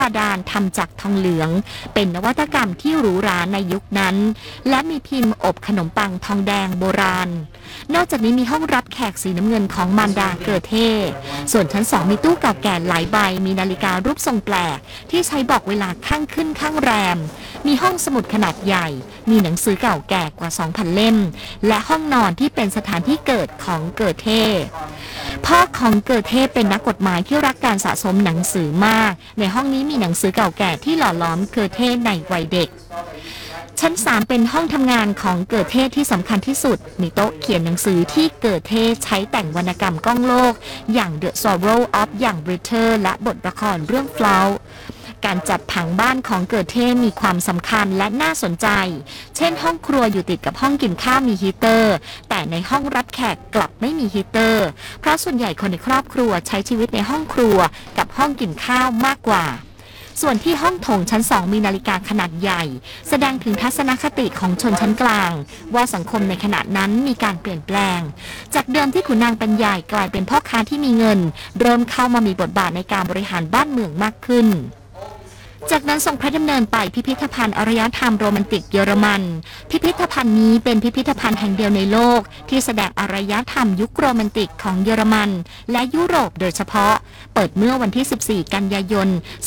บาดาลทำจากทองเหลืองเป็นนวัตกรรมที่หรูหราในยุคนั้นและมีพิมพ์อบขนมปังทองแดงโบราณนอกจากนี้มีห้องรับแขกสีน้ำเงินของมารดาเกิดเท่ส่วนชั้น2มีตู้เก่าแก่หลายใบมีนาฬิการูปทรงแปลกที่ใช้บอกเวลาข้างขึ้นข้างแรมมีห้องสมุดขนาดใหญ่มีหนังสือเก่าแก่กว่า 2,000 เล่มและห้องนอนที่เป็นสถานที่เกิดของเกิดเท่พ่อของเกิดเท่เป็นนักกฎหมายที่รักการสะสมหนังสือมากในห้องนี้มีหนังสือเก่าแก่ที่หล่อล้อมเกิดเท่ในวัยเด็กชั้น3เป็นห้องทำงานของเกิดเท่ที่สำคัญที่สุดมีโต๊ะเขียนหนังสือที่เกิดเท่ใช้แต่งวรรณกรรมก้องโลกอย่าง The Sorrow of Young Werther และบทละครเรื่อง Flau การจัดผังบ้านของเกิดเท่มีความสำคัญและน่าสนใจเช่นห้องครัวอยู่ติดกับห้องกินข้าวมีฮีเตอร์แต่ในห้องรับแขกกลับไม่มีฮีเตอร์เพราะส่วนใหญ่คนในครอบครัวใช้ชีวิตในห้องครัวกับห้องกินข้าวมากกว่าส่วนที่ห้องโถงชั้น2มีนาฬิกาขนาดใหญ่แสดงถึงทัศนคติของชนชั้นกลางว่าสังคมในขณะนั้นมีการเปลี่ยนแปลงจากเดิมที่ขุนนางเป็นใหญ่กลายเป็นพ่อค้าที่มีเงินเริ่มเข้ามามีบทบาทในการบริหารบ้านเมืองมากขึ้นจากนั้นทรงพระดำเนินไปพิพิธภัณฑ์อารยธรรมโรแมนติกเยอรมันพิพิธภัณฑ์นี้เป็นพิพิธภัณฑ์แห่งเดียวในโลกที่แสดงอารยธรรมยุคโรแมนติกของเยอรมันและยุโรปโดยเฉพาะเปิดเมื่อวันที่ 14 กันยายน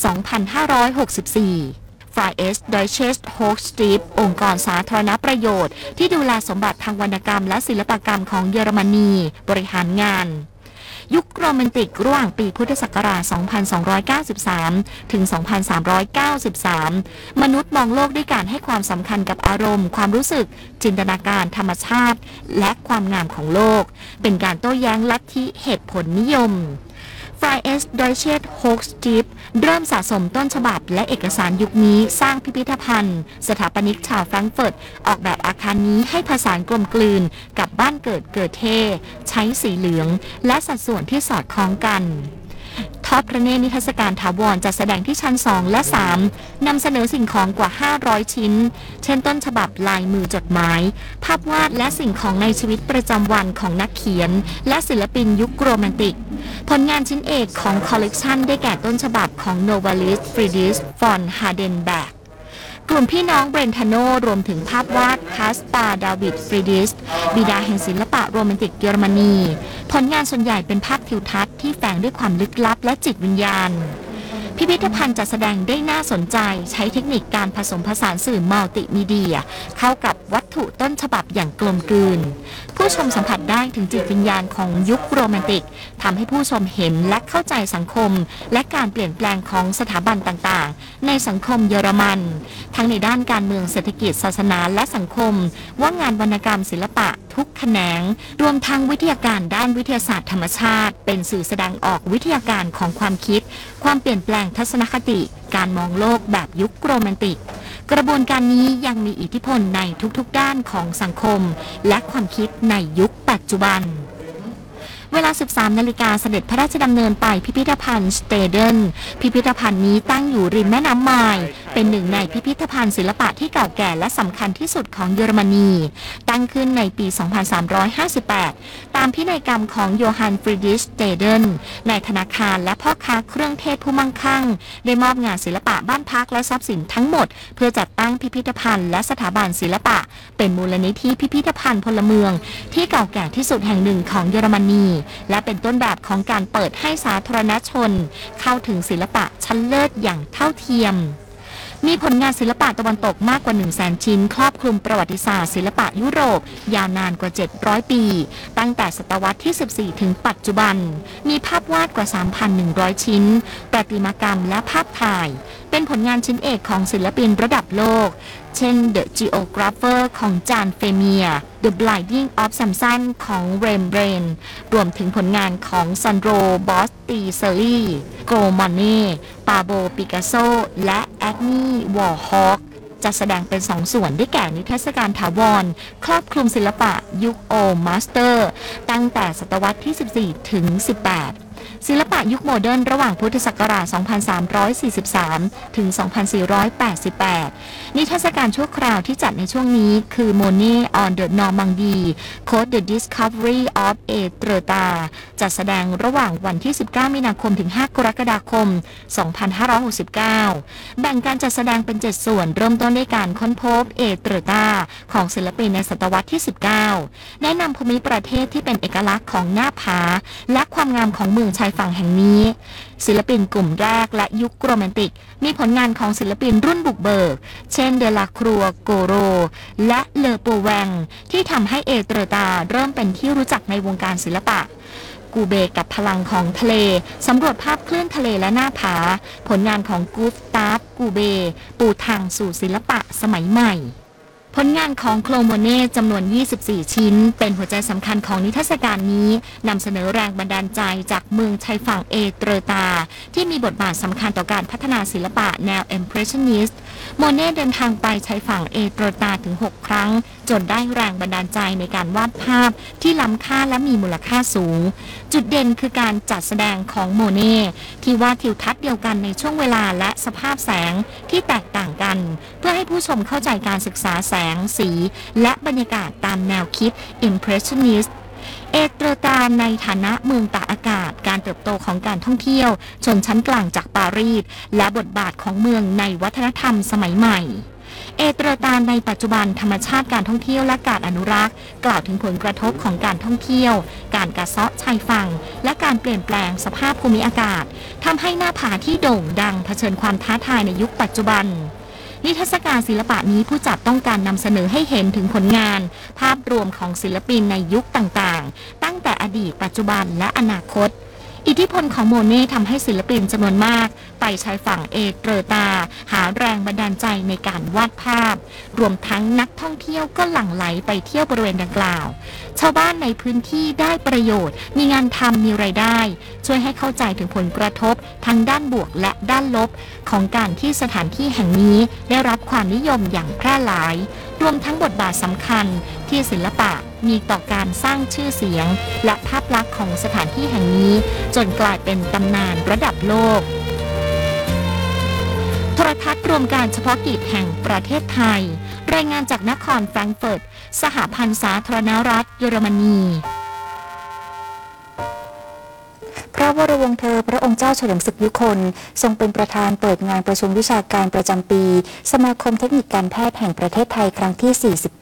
2564 Freies Deutsches Hochstift องค์กรสาธารณประโยชน์ที่ดูแลสมบัติทางวรรณกรรมและศิลปกรรมของเยอรมนีบริหารงานยุคโรแมนติกระหว่างปีพุทธศักราช 2293 ถึง 2393 มนุษย์มองโลกด้วยการให้ความสำคัญกับอารมณ์ความรู้สึกจินตนาการธรรมชาติและความงามของโลกเป็นการโต้แย้งลัทธิเหตุผลนิยมFreies Deutsches Hochstift เริ่มสะสมต้นฉบับและเอกสารยุคนี้สร้างพิพิธภัณฑ์สถาปนิกชาวแฟรงก์เฟิร์ตออกแบบอาคารนี้ให้ผสานกลมกลืนกับบ้านเกิดเกิดเท่ใช้สีเหลืองและสัดส่วนที่สอดคล้องกันทอดพระเนตรนิทรรศการถาวรจัดแสดงที่ชั้น2และ3นำเสนอสิ่งของกว่า500ชิ้นเช่นต้นฉบับลายมือจดหมายภาพวาดและสิ่งของในชีวิตประจำวันของนักเขียนและศิลปินยุคโรแมนติกผลงานชิ้นเอกของคอลเลกชันได้แก่ต้นฉบับของโนวาลิส ฟรีดิส ฟอน ฮาเดนแบกกลุ่มพี่น้องเบรนทาโนรวมถึงภาพวาดคาสปาดาวิด ฟรีดิสบิดาแห่งศิลปะโรแมนติกเยอรมนีผลงานส่วนใหญ่เป็นภาพทิวทัศน์ที่แฝงด้วยความลึกลับและจิตวิญญาณพิพิธภัณฑ์จัดแสดงได้น่าสนใจใช้เทคนิคการผสมผสานสื่อมัลติมีเดียเข้ากับวัตถุต้นฉบับอย่างกลมกลืนผู้ชมสัมผัสได้ถึงจิตวิญญาณของยุคโรแมนติกทำให้ผู้ชมเห็นและเข้าใจสังคมและการเปลี่ยนแปลงของสถาบันต่างๆในสังคมเยอรมันทั้งในด้านการเมืองเศรษฐกิจศาสนาและสังคมว่างานวรรณกรรมศิลปะทุกแขนงรวมทั้งวิทยาการด้านวิทยาศาสตร์ธรรมชาติเป็นสื่อแสดงออกวิทยาการของความคิดความเปลี่ยนแปลงทัศนคติการมองโลกแบบยุคโรแมนติกกระบวนการนี้ยังมีอิทธิพลในทุกๆด้านของสังคมและความคิดในยุคปัจจุบันเวลา 13 นาฬิกาเสด็จพระราชดำเนินไปพิพิธภัณฑ์สเตเดนพิพิธภัณฑ์นี้ตั้งอยู่ริมแม่น้ำไมน์เป็นหนึ่งในพิพิธภัณฑ์ศิลปะที่เก่าแก่และสำคัญที่สุดของเยอรมนีตั้งขึ้นในปี 2358 ตามพินัยกรรมของโยฮัน ฟรีดริช สเตเดนนายธนาคารและพ่อค้าเครื่องเทศผู้มั่งคั่งได้มอบงานศิลปะบ้านพักและทรัพย์สินทั้งหมดเพื่อจัดตั้งพิพิธภัณฑ์และสถาบันศิลปะเป็นมูลนิธิพิพิธภัณฑ์พลเมืองที่เก่าแก่ที่สุดแห่งหนึ่งของเยอรมนีและเป็นต้นแบบของการเปิดให้สาธารณชนเข้าถึงศิลปะชั้นเลิศอย่างเท่าเทียมมีผลงานศิลปะตะวันตกมากกว่า 100,000 ชิ้นครอบคลุมประวัติศาสตร์ศิลปะยุโรปยาวนานกว่า700 ปีตั้งแต่ศตวรรษที่ 14 ถึงปัจจุบันมีภาพวาดกว่า 3,100 ชิ้นประติมากรรมและภาพถ่ายเป็นผลงานชิ้นเอกของศิลปินระดับโลกเช่น The Geographer ของจานเฟเมีย The Blinding of Samson ของเรมเบรนท์รวมถึงผลงานของซันโดร บอสติเซอรีโกมอนเน่ปาโบ ปิกัสโซและแอนนี่ วอร์ฮอคจะแสดงเป็น2 ส่วนได้แก่นิทรรศการถาวรครอบคลุมศิลปะยุคโอมาสเตอร์ตั้งแต่ศตวรรษที่ 14 ถึง 18 ศิลปะยุคโมเดิร์นระหว่างพุทธศักราช 2343 ถึง 2488 นิทรรศการชั่วคราวที่จัดในช่วงนี้คือ Monet on the Normandy Coast the Discovery of Étretat จัดแสดงระหว่างวันที่ 19 มีนาคม ถึง 5 กรกฎาคม 2569 แบ่งการจัดแสดงเป็น 7 ส่วนเริ่มต้นด้วยการค้นพบเอเตรตาของศิลปินในศตวรรษที่ 19 แนะนำภูมิประเทศที่เป็นเอกลักษณ์ของหน้าผาและความงามของเมืองชายฝั่งแห่งนี้ศิลปินกลุ่มแรกและยุคโรแมนติกมีผลงานของศิลปินรุ่นบุกเบิกเช่นเดลาครัวโกโรและเลอโปแวงที่ทำให้เอเตรตาเริ่มเป็นที่รู้จักในวงการศิลปะกูเบกับพลังของทะเลสำรวจภาพคลื่นทะเลและหน้าผาผลงานของกูสตาฟกูเบปูทางสู่ศิลปะสมัยใหม่ผลงานของโคลโมเน่จำนวน 24 ชิ้นเป็นหัวใจสำคัญของนิทรรศการนี้นำเสนอแรงบันดาลใจจากเมืองชายฝั่งเอเตรตาที่มีบทบาทสำคัญต่อการพัฒนาศิลปะแนว Impressionist โมเน่เดินทางไปชายฝั่งเอเตรตาถึง 6 ครั้งจนได้แรงบันดาลใจในการวาดภาพที่ล้ำค่าและมีมูลค่าสูงจุดเด่นคือการจัดแสดงของโมเน่ที่วาดทิวทัศน์เดียวกันในช่วงเวลาและสภาพแสงที่แตกต่างกันเพื่อให้ผู้ชมเข้าใจการศึกษาแสงสีและบรรยากาศตามแนวคิด Impressionist เอเตรตาในฐานะเมืองตากอากาศการเติบโตของการท่องเที่ยวชนชั้นกลางจากปารีสและบทบาทของเมืองในวัฒนธรรมสมัยใหม่เอเตรตาในปัจจุบันธรรมชาติการท่องเที่ยวและการอนุรักษ์กล่าวถึงผลกระทบของการท่องเที่ยวการกัดเซาะชายฝั่งและการเปลี่ยนแปลงสภาพภูมิอากาศทำให้หน้าผาที่โด่งดังเผชิญความท้าทายในยุคปัจจุบันนิทรรศการศิลปะนี้ผู้จัดต้องการนำเสนอให้เห็นถึงผลงานภาพรวมของศิลปินในยุคต่างๆตั้งแต่อดีตปัจจุบันและอนาคตอิทธิพลของโมเน่ทำให้ศิลปินจำนวนมากไปชายฝั่งเอเตรตาหาแรงบันดาลใจในการวาดภาพรวมทั้งนักท่องเที่ยวก็หลั่งไหลไปเที่ยวบริเวณดังกล่าวชาวบ้านในพื้นที่ได้ประโยชน์มีงานทำมีรายได้ช่วยให้เข้าใจถึงผลกระทบทั้งด้านบวกและด้านลบของการที่สถานที่แห่งนี้ได้รับความนิยมอย่างแพร่หลายรวมทั้งบทบาทสำคัญที่ศิลปะมีต่อการสร้างชื่อเสียงและภาพลักษณ์ของสถานที่แห่งนี้จนกลายเป็นตำนานระดับโลกโทรทัศน์รวมการเฉพาะกิจแห่งประเทศไทยรายงานจากนครแฟรงก์เฟิร์ตสหพันธ์สาธารณรัฐเยอรมนีพระวรวงศ์เธอพระองค์เจ้าเฉลิมศึกยุคนทรงเป็นประธานเปิดงานประชุมวิชาการประจำปีสมาคมเทคนิคการแพทย์แห่งประเทศไทยครั้งที่ 48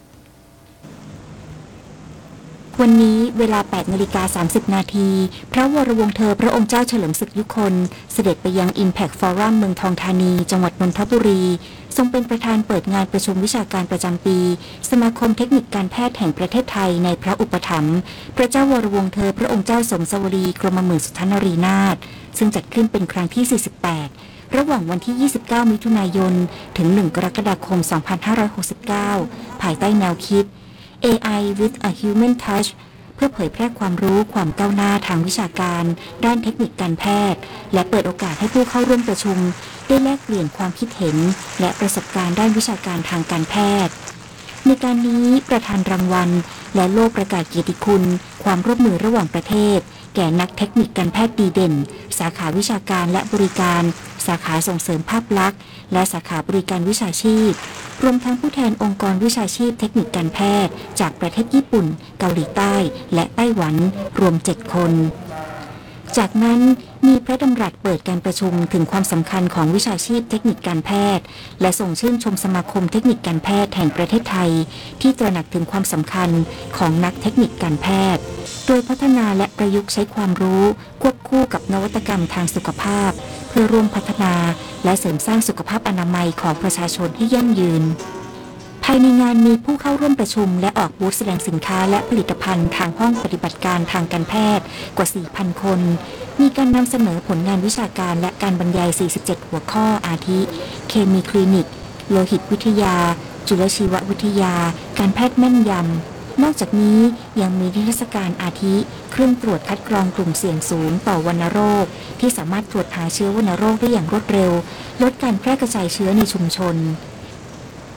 วันนี้เวลา 8:30 น.พระวรวงศ์เธอพระองค์เจ้าเฉลิมศึกยุคนเสด็จไปยัง Impact Forum เมืองทองธานีจังหวัดนนทบุรีทรงเป็นประธานเปิดงานประชุมวิชาการประจำปีสมาคมเทคนิคการแพทย์แห่งประเทศไทยในพระอุปถัมภ์พระเจ้าวรวงศ์เธอพระองค์เจ้าสมสวรีกรมหมื่นสุทธนรีนาถซึ่งจัดขึ้นเป็นครั้งที่ 48ระหว่างวันที่ 29 มิถุนายนถึง 1 กรกฎาคม 2569 ภายใต้แนวคิดAI with a Human Touch เพื่อเผยแพร่ความรู้ความก้าวหน้าทางวิชาการด้านเทคนิคการแพทย์และเปิดโอกาสให้ผู้เข้าร่วมประชุมได้แลกเปลี่ยนความคิดเห็นและประสบการณ์ด้านวิชาการทางการแพทย์ในการนี้ประธานรางวัลและโล่ประกาศเกียรติคุณความร่วมมือระหว่างประเทศแก่นักเทคนิคการแพทย์ดีเด่นสาขาวิชาการและบริการสาขาส่งเสริมภาพลักษณ์และสาขาบริการวิชาชีพรวมทั้งผู้แทนองค์กรวิชาชีพเทคนิคการแพทย์จากประเทศญี่ปุ่นเกาหลีใต้และไต้หวันรวม 7 คนจากนั้นมีพระดำรัสเปิดการประชุมถึงความสำคัญของวิชาชีพเทคนิคการแพทย์และส่งชื่นชมสมาคมเทคนิคการแพทย์แห่งประเทศไทยที่ตระหนักถึงความสำคัญของนักเทคนิคการแพทย์โดยพัฒนาและประยุกต์ใช้ความรู้ควบคู่กับนวัตกรรมทางสุขภาพเพื่อร่วมพัฒนาและเสริมสร้างสุขภาพอนามัยของประชาชนให้ยั่งยืนภายในงานมีผู้เข้าร่วมประชุมและออกบูธแสดงสินค้าและผลิตภัณฑ์ทางห้องปฏิบัติการทางการแพทย์กว่า 4,000 คนมีการนำเสนอผลงานวิชาการและการบรรยาย 47 หัวข้ออาทิเคมีคลินิกโลหิตวิทยาจุลชีววิทยาการแพทย์แม่นยำนอกจากนี้ยังมีนิทรรศการอาทิเครื่องตรวจคัดกรองกลุ่มเสี่ยงสูงต่อวัณโรคที่สามารถตรวจหาเชื้อวัณโรคได้อย่างรวดเร็วลดการแพร่กระจายเชื้อในชุมชน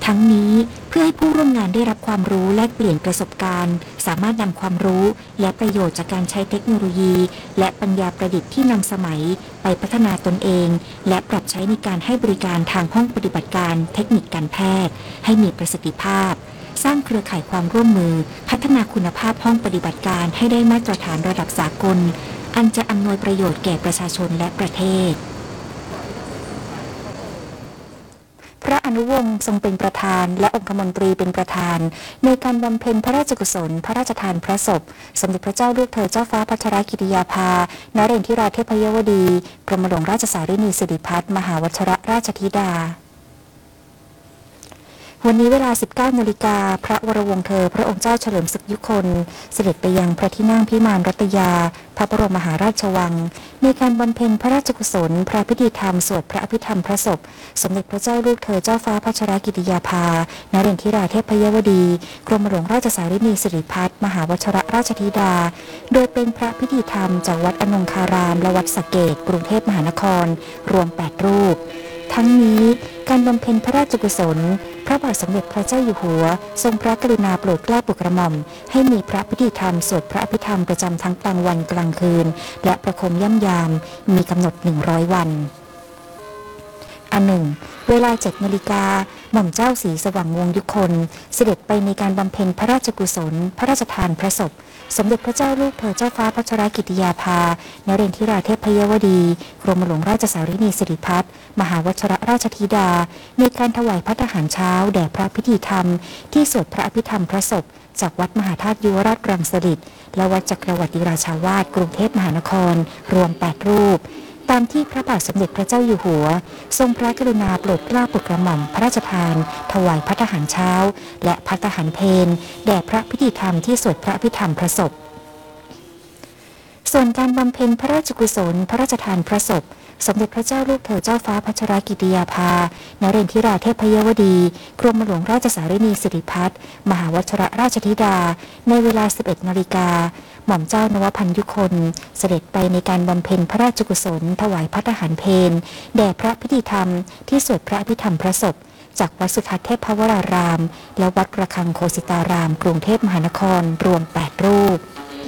ทั้งนี้เพื่อให้ผู้ร่วมงานได้รับความรู้แลกเปลี่ยนประสบการณ์สามารถนำความรู้และประโยชน์จากการใช้เทคโนโลยีและปัญญาประดิษฐ์ที่นำสมัยไปพัฒนาตนเองและปรับใช้ในการให้บริการทางห้องปฏิบัติการเทคนิคการแพทย์ให้มีประสิทธิภาพสร้างเครือข่ายความร่วมมือพัฒนาคุณภาพห้องปฏิบัติการให้ได้มาตรฐานระดับสากลอันจะอำนวยประโยชน์แก่ประชาชนและประเทศพระอนุวงศ์ทรงเป็นประธานและองคมนตรีเป็นประธานในการบำเพ็ญพระราชกุศลพระราชทานพระศพสมเด็จพระเจ้าลูกเธอเจ้าฟ้าพัชรกิติยาภานเรนทิราเทพยวดีกรมหลวงราชสารินีสิริพัฒน์มหาวชิรราชธิดาวันนี้เวลา 19 นาฬิกาพระวรวงศ์เธอพระองค์เจ้าเฉลิมศึกยุคนเสด็จไปยังพระที่นั่งพิมานรัตยาพระบรมมหาราชวังในการบำเพ็ญพระราชกุศลพระพิธีธรรมสวดพระอภิธรรมพระศพสมเด็จพระเจ้าลูกเธอเจ้าฟ้าพัชรกิติยาภานเรนทิราเทพยวดีกรมหลวงราชสารินีสิริพัฒน์มหาวชิรราชธิดาโดยเป็นพระพิธีธรรมจากวัดอนงคารามและวัดสะเกษกรุงเทพมหานครรวม 8 รูปทั้งนี้การบำเพ็ญพระราชกุศลพระบาทสมเด็จพระเจ้าอยู่หัวทรงพระกรุณาโปรดเกล้าโปรดกระหม่อมให้มีพระพิธีธรรมสวดพระอภิธรรมประจำทั้งกลางวันกลางคืนและประคมย่ำยามมีกำหนด100 วันอันหนึ่งเวลา 7 นาฬิกาหม่อมเจ้าศรีสว่างวงศ์ยุคนเสด็จไปในการบำเพ็ญพระราชกุศลพระราชทานพระศพสมเด็จพระเจ้าลูกเธอเจ้าฟ้าพัชรกิติยาภานเรนทิราเทพยวดีกรมหลวงราชสารินีสิริพัฒน์มหาวชิรราชธิดาในการถวายภัตตาหารเช้าแด่พระพิธีธรรมที่สวดพระอภิธรรมพระศพจากวัดมหาธาตุยุวราชรังสฤษฎ์และวัดจักรวรรดิราชาวาสกรุงเทพมหานครรวม 8 รูปตามที่พระบาทสมเด็จพระเจ้าอยู่หัวทรงพระกรุณาโปรดเกล้าโปรดกระหม่อมพระราชทานถวายภัตตาหารเช้าและภัตตาหารเพลแด่พระพิธีธรรมที่สวดพระอภิธรรมพระศพส่วนการบำเพ็ญพระราชกุศลพระราชทานพระศพสมเด็จพระเจ้าลูกเธอเจ้าฟ้าพัชรกิติยาภานเรนทิราเทพยวดีกรมหลวงราชสารินีสิริพัฒน์มหาวชิรราชธิดาในเวลา 11 นาฬิกาหม่อมเจ้านวพันธ์ยุคนเสด็จไปในการบำเพ็ญพระราชกุศลถวายภัตตาหารเพลแด่พระพิธีธรรมที่สวดพระอภิธรรมพระศพจากวัดสุทัศน์เทพวรารามและวัดระฆังโคสิตารามกรุงเทพมหานครรวม 8 รูป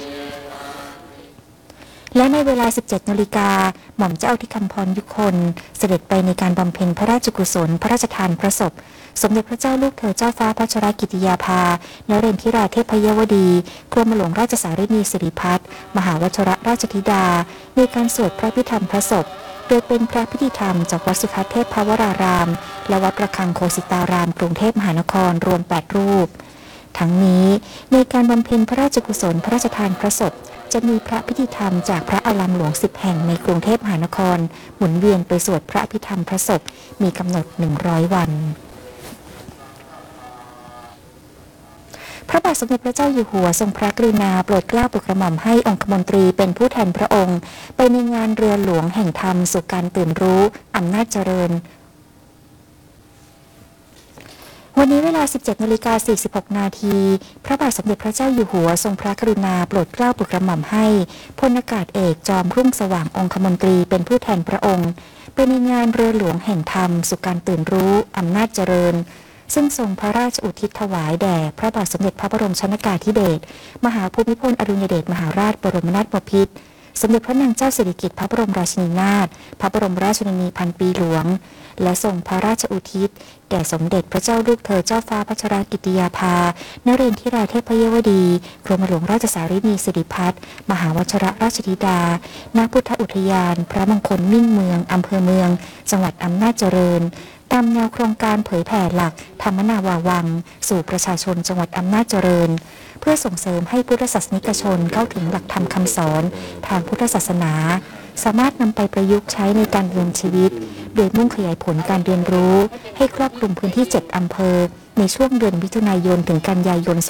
และในเวลา 17 นาฬิกาหม่อมเจ้าที่คำพรยุคนเสด็จไปในการบำเพ็ญพระราชกุศลพระราชทานพระศพสมเด็จพระเจ้าลูกเธอเจ้าฟ้าพัชรกิติยาภานเรนทิราเทพยวดีกรมหลวงราชสารินีสิริพัฒน์มหาวชิรราชธิดาในการสวดพระพิธรรมพระศพโดยเป็นพระพิธีธรรมจากวัดสุทัศน์เทพวรารามและวัดระฆังโคสิตารามกรุงเทพมหานครรวม 8 รูปทั้งนี้ในการบำเพ็ญพระราชกุศลพระราชทานพระศพจะมีพระพิธีธรรมจากพระอารามหลวง10 แห่งในกรุงเทพมหานครหมุนเวียนไปสวดพระอภิธรรมพระศพมีกำหนด100 วันพระบาทสมเด็จพระเจ้าอยู่หัวทรงพระกรุณาโปรดเกล้าโปรดกระหม่อมให้องคมนตรีเป็นผู้แทนพระองค์ไปในงานเรือหลวงแห่งธรรมสู่การตื่นรู้อำนาจเจริญวันนี้เวลา 17 นาฬิกา 46 นาทีพระบาทสมเด็จพระเจ้าอยู่หัวทรงพระกรุณาโปรดเกล้าโปรดกระหม่อมให้พลอากาศเอกจอมรุ่งสว่างองคมนตรีเป็นผู้แทนพระองค์ไปในงานเรือหลวงแห่งธรรมสู่การตื่นรู้อำนาจเจริญซึ่งทรงพระราชอุทิศถวายแด่พระบาทสมเด็จพระบรมชนกาธิเบศรมหาภูมิพลอดุลยเดชมหาราชบรมนาถบพิตรสมเด็จพระนางเจ้าสิริกิติ์พระบรมราชินีนาถพระบรมราชชนนีพันปีหลวงและทรงพระราชอุทิศแด่สมเด็จพระเจ้าลูกเธอเจ้าฟ้าพัชรกิติยาภานเรนทิราเทพยวดีกรมหลวงราชสารินีสิริพัฒน์มหาวชิรราชธิดาณพุทธอุทยานพระมงคลมิ่งเมืองอำเภอเมืองจังหวัดอำนาจเจริญตามแนวโครงการเผยแผ่หลักธรรมนาวาวังสู่ประชาชนจังหวัดอำนาจเจริญเพื่อส่งเสริมให้พุทธศาสนิกชนเข้าถึงหลักธรรมคำสอนทางพุทธศาสนาสามารถนำไปประยุกต์ใช้ในการดำเนินชีวิตโดยมุ่งขยายผลการเรียนรู้ให้ครอบคลุมพื้นที่ 7 อำเภอในช่วงเดือนมิถุนายนถึงกันยายน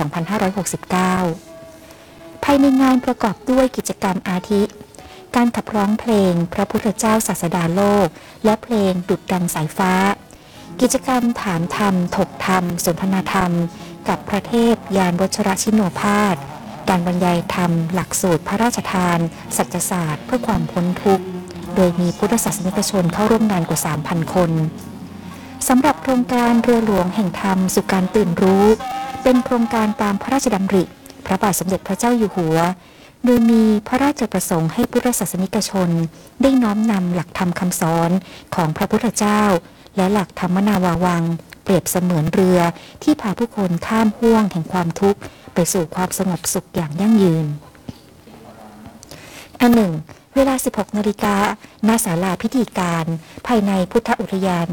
2569 ภายในงานประกอบด้วยกิจกรรมอาทิการขับร้องเพลงพระพุทธเจ้าศาสดาโลกและเพลงดุจดังสายฟ้ากิจกรรมถามธรรมถกธรรมสนทนาธรรมกับพระเทพยานวัชรชิโนภาสการบรรยายธรรมหลักสูตรพระราชทานสัจศาสตร์เพื่อความพ้นทุกข์โดยมีพุทธศาสนิกชนเข้าร่วมงานกว่า 3,000 คนสำหรับโครงการเรือหลวงแห่งธรรมสู่การตื่นรู้เป็นโครงการตามพระราชดำริพระบาทสมเด็จพระเจ้าอยู่หัวโดยมีพระราชประสงค์ให้พุทธศาสนิกชนได้น้อมนำหลักธรรมคำสอนของพระพุทธเจ้าและหลักธรรมนาวาวังเปรียบเสมือนเรือที่พาผู้คนข้ามห้วงแห่งความทุกข์ไปสู่ความสงบสุขอย่างยั่งยืนอันหนึ่งเวลา 16 นาฬิกาณศาลาพิธีการภายในพุทธอุทยาน